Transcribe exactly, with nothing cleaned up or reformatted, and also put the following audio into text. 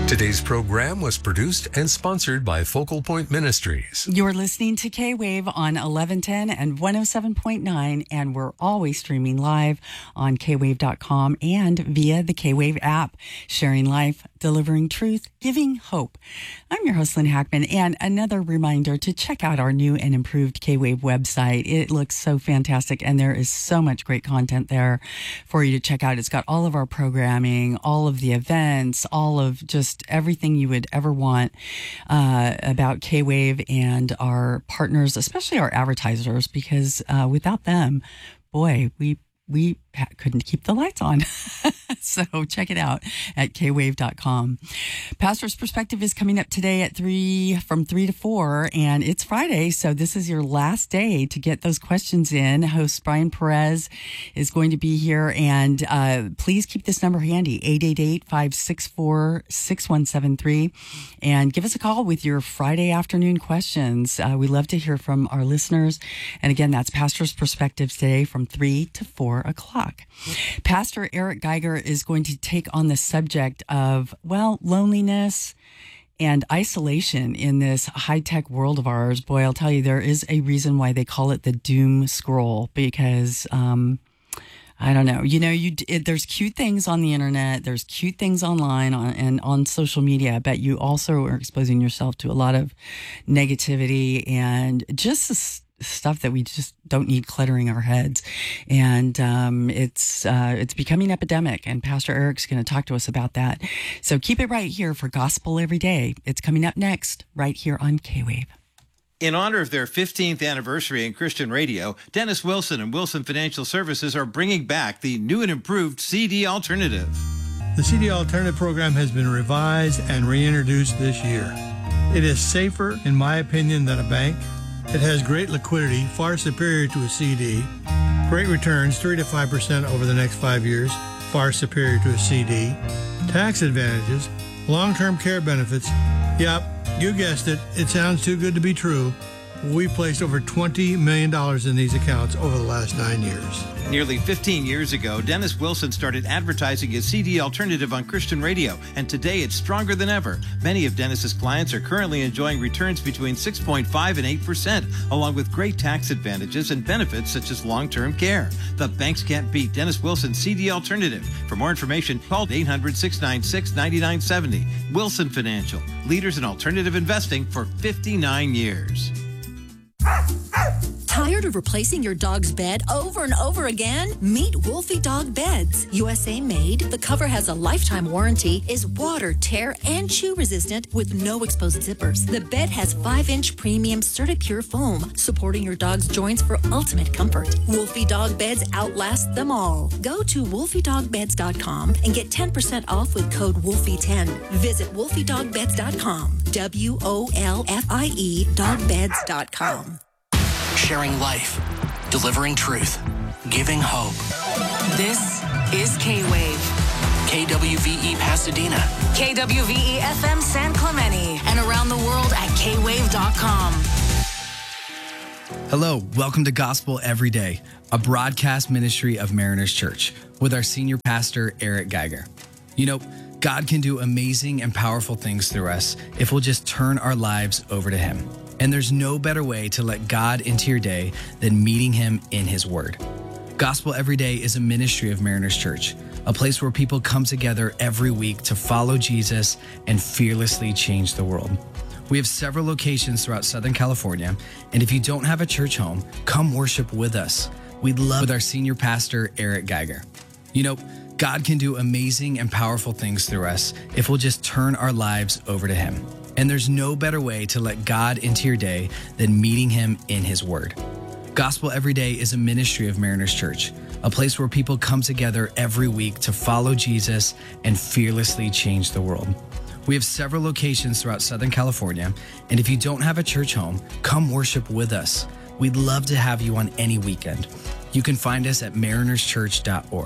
Today's program was produced and sponsored by Focal Point Ministries. You're listening to K-Wave on eleven ten and one oh seven point nine, and we're always streaming live on K wave dot com and via the K-Wave app, sharing life, delivering truth, giving hope. I'm your host, Lynn Hackman, and another reminder to check out our new and improved K-Wave website. It looks so fantastic, and there is so much great content there for you to check out. It's got all of our programming, all of the events, all of just everything you would ever want uh, about K-Wave and our partners, especially our advertisers, because uh, without them, boy, we we couldn't keep the lights on. So check it out at K wave dot com. Pastor's Perspective is coming up today at three, from three to four, and it's Friday, so this is your last day to get those questions in. Host Brian Perez is going to be here, and uh, please keep this number handy, eight eight eight, five six four, six one seven three, and give us a call with your Friday afternoon questions. Uh, we love to hear from our listeners, and again, that's Pastor's Perspective today from three to four o'clock. Pastor Eric Geiger is going to take on the subject of, well, loneliness and isolation in this high-tech world of ours. Boy, I'll tell you, there is a reason why they call it the doom scroll, because, um, I don't know, you know, you it, there's cute things on the internet, there's cute things online on, and on social media, but you also are exposing yourself to a lot of negativity and just this stuff that we just don't need cluttering our heads. And um, it's uh, it's becoming epidemic, and Pastor Eric's going to talk to us about that. So keep it right here for Gospel Every Day. It's coming up next, right here on K-Wave. In honor of their fifteenth anniversary in Christian radio, Dennis Wilson and Wilson Financial Services are bringing back the new and improved C D Alternative. The C D Alternative program has been revised and reintroduced this year. It is safer, in my opinion, than a bank. It has great liquidity, far superior to a C D. Great returns, three to five percent over the next five years, far superior to a C D. Tax advantages, long-term care benefits. Yep, you guessed it. It sounds too good to be true. We placed over twenty million dollars in these accounts over the last nine years. Nearly fifteen years ago, Dennis Wilson started advertising his C D Alternative on Christian radio, and today it's stronger than ever. Many of Dennis's clients are currently enjoying returns between six point five and eight percent, along with great tax advantages and benefits such as long-term care. The banks can't beat Dennis Wilson's C D Alternative. For more information, call eight hundred, six nine six, nine nine seven zero. Wilson Financial, leaders in alternative investing for fifty-nine years. Tired of replacing your dog's bed over and over again? Meet Wolfie Dog Beds. U S A made, the cover has a lifetime warranty, is water, tear, and chew resistant with no exposed zippers. The bed has five inch premium Certipure foam, supporting your dog's joints for ultimate comfort. Wolfie Dog Beds outlast them all. Go to wolfie dog beds dot com and get ten percent off with code Wolfie ten. Visit wolfie dog beds dot com. W O L F I E dog beds dot com. Sharing life, delivering truth, giving hope. This is K-Wave. K W V E Pasadena. K W V E F M San Clemente. And around the world at K wave dot com. Hello, welcome to Gospel Every Day, a broadcast ministry of Mariners Church with our senior pastor, Eric Geiger. You know, God can do amazing and powerful things through us if we'll just turn our lives over to Him. And there's no better way to let God into your day than meeting Him in His Word. Gospel Every Day is a ministry of Mariners Church, a place where people come together every week to follow Jesus and fearlessly change the world. We have several locations throughout Southern California, and if you don't have a church home, come worship with us. We'd love with our senior pastor, Eric Geiger. You know, God can do amazing and powerful things through us if we'll just turn our lives over to Him. And there's no better way to let God into your day than meeting Him in His Word. Gospel Every Day is a ministry of Mariners Church, a place where people come together every week to follow Jesus and fearlessly change the world. We have several locations throughout Southern California, and if you don't have a church home, come worship with us. We'd love to have you on any weekend. You can find us at mariners church dot org.